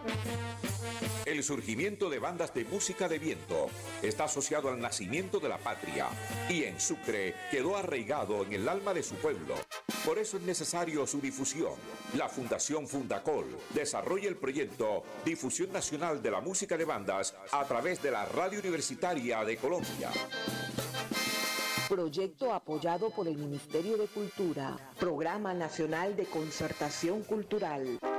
El surgimiento de bandas de música de viento está asociado al nacimiento de la patria y en Sucre quedó arraigado en el alma de su pueblo. Por eso es necesario su difusión. La Fundación Fundacol desarrolla el proyecto Difusión Nacional de la Música de Bandas a través de la Radio Universitaria de Colombia. Proyecto apoyado por el Ministerio de Cultura, Programa Nacional de Concertación Cultural.